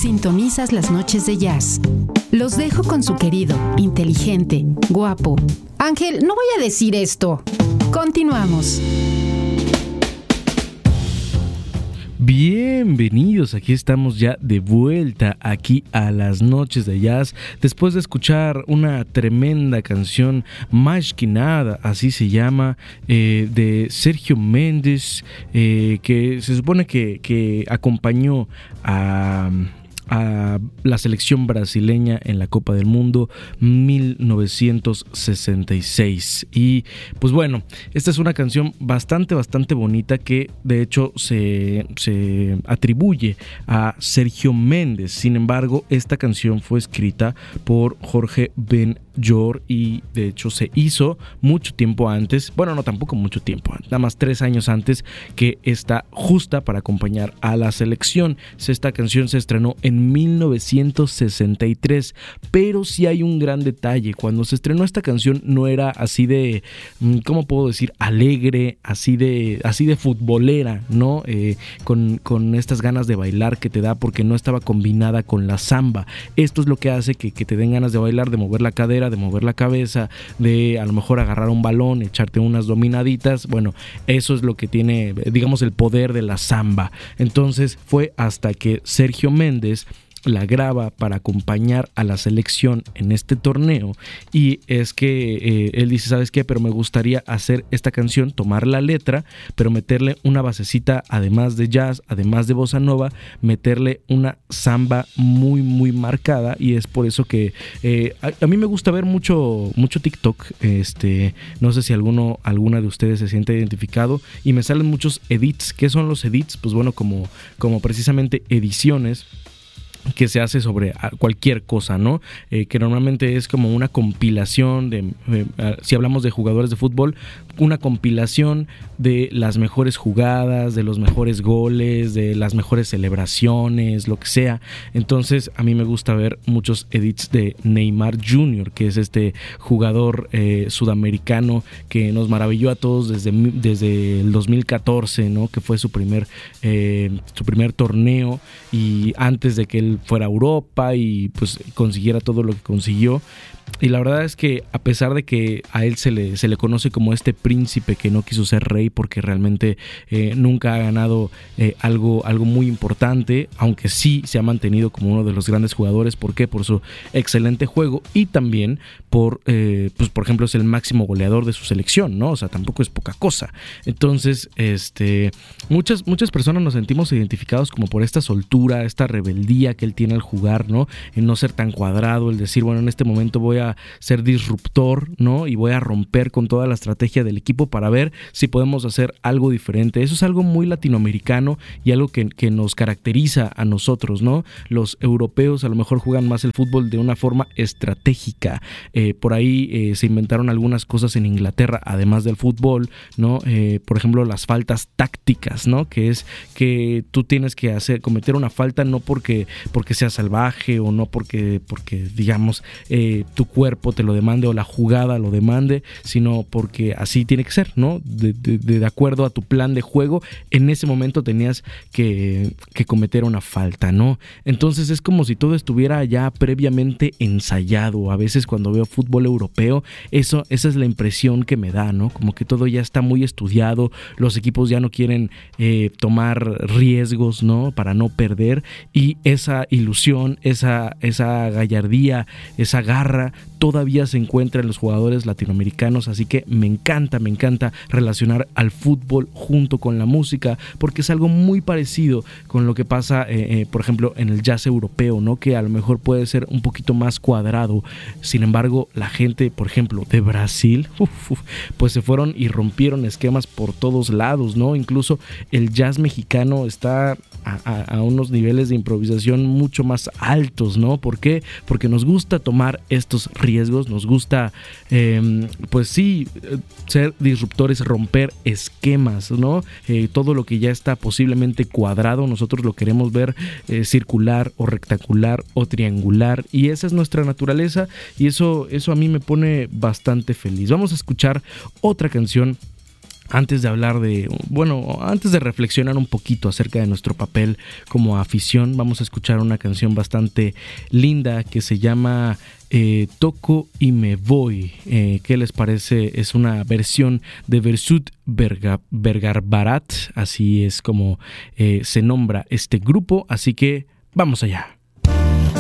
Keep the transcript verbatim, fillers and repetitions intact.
Sintonizas las noches de jazz. Los dejo con su querido, inteligente, guapo. Ángel, no voy a decir esto. Continuamos. Bienvenidos, aquí estamos ya de vuelta aquí a las noches de jazz después de escuchar una tremenda canción, Mais que Nada, así se llama, eh, de Sergio Méndez, eh, que se supone que, que acompañó a... a la selección brasileña en la Copa del Mundo mil novecientos sesenta y seis. Y pues bueno, esta es una canción bastante, bastante bonita que de hecho se, se atribuye a Sergio Méndez. Sin embargo, esta canción fue escrita por Jorge Ben-Jor y de hecho se hizo mucho tiempo antes, bueno, no tampoco mucho tiempo, nada más tres años antes que esta justa para acompañar a la selección. Esta canción se estrenó en mil novecientos sesenta y tres, pero sí hay un gran detalle. Cuando se estrenó esta canción no era así de, ¿cómo puedo decir? Alegre, así de, así de futbolera, ¿no? Eh, con, con estas ganas de bailar que te da porque no estaba combinada con la samba. Esto es lo que hace que, que te den ganas de bailar, de mover la cadera, de mover la cabeza, de a lo mejor agarrar un balón, echarte unas dominaditas. Bueno, eso es lo que tiene, digamos, el poder de la samba. Entonces fue hasta que Sergio Méndez la graba para acompañar a la selección en este torneo y es que eh, él dice, ¿sabes qué? Pero me gustaría hacer esta canción, tomar la letra, pero meterle una basecita, además de jazz, además de bossa nova, meterle una samba muy muy marcada, y es por eso que eh, a, a mí me gusta ver mucho mucho TikTok, este, no sé si alguno alguna de ustedes se siente identificado, y me salen muchos edits. ¿Qué son los edits? Pues bueno, como, como precisamente ediciones que se hace sobre cualquier cosa, ¿no? Eh, que normalmente es como una compilación de, eh, si hablamos de jugadores de fútbol, una compilación de las mejores jugadas, de los mejores goles, de las mejores celebraciones, lo que sea. Entonces a mí me gusta ver muchos edits de Neymar junior, que es este jugador eh, sudamericano que nos maravilló a todos desde, desde el dos mil catorce, ¿no? Que fue su primer, eh, su primer torneo, y antes de que él fuera a Europa y pues consiguiera todo lo que consiguió. Y la verdad es que a pesar de que a él se le, se le conoce como este príncipe que no quiso ser rey porque realmente eh, nunca ha ganado eh, algo, algo muy importante, aunque sí se ha mantenido como uno de los grandes jugadores. ¿Por qué? Por su excelente juego y también por, eh, pues por ejemplo, es el máximo goleador de su selección, ¿no? O sea, tampoco es poca cosa. Entonces, este, muchas, muchas personas nos sentimos identificados como por esta soltura, esta rebeldía que él tiene al jugar, ¿no? En no ser tan cuadrado, el decir, bueno, en este momento voy a ser disruptor, ¿no? Y voy a romper con toda la estrategia del equipo para ver si podemos hacer algo diferente. Eso es algo muy latinoamericano y algo que, que nos caracteriza a nosotros, ¿no? Los europeos a lo mejor juegan más el fútbol de una forma estratégica. Eh, por ahí eh, se inventaron algunas cosas en Inglaterra, además del fútbol, ¿no? Eh, por ejemplo, las faltas tácticas, ¿no? Que es que tú tienes que hacer, cometer una falta no porque, porque sea salvaje o no porque, porque digamos, eh, tu cuerpo te lo demande o la jugada lo demande, sino porque así tiene que ser, ¿no? De, de, de acuerdo a tu plan de juego, en ese momento tenías que, que cometer una falta, ¿no? Entonces es como si todo estuviera ya previamente ensayado. A veces cuando veo fútbol europeo, eso, esa es la impresión que me da, ¿no? Como que todo ya está muy estudiado, los equipos ya no quieren eh, tomar riesgos, ¿no? Para no perder, y esa ilusión, esa, esa gallardía, esa garra todavía se encuentra en los jugadores latinoamericanos. Así que me encanta, me encanta relacionar al fútbol junto con la música, porque es algo muy parecido con lo que pasa, eh, eh, por ejemplo, en el jazz europeo, ¿no? Que a lo mejor puede ser un poquito más cuadrado. Sin embargo, la gente, por ejemplo, de Brasil, uf, uf, pues se fueron y rompieron esquemas por todos lados, ¿no? Incluso el jazz mexicano está a, a, a unos niveles de improvisación mucho más altos, ¿no? ¿Por qué? Porque nos gusta tomar estos riesgos, nos gusta, eh, pues sí, ser disruptores, romper esquemas, ¿no? Eh, todo lo que ya está posiblemente cuadrado, nosotros lo queremos ver eh, circular o rectangular o triangular, y esa es nuestra naturaleza, y eso, eso a mí me pone bastante feliz. Vamos a escuchar otra canción antes de hablar de, bueno, antes de reflexionar un poquito acerca de nuestro papel como afición, vamos a escuchar una canción bastante linda que se llama eh, Toco y me voy. Eh, ¿Qué les parece? Es una versión de Versut Verga, Vergarbarat, así es como eh, se nombra este grupo, así que vamos allá.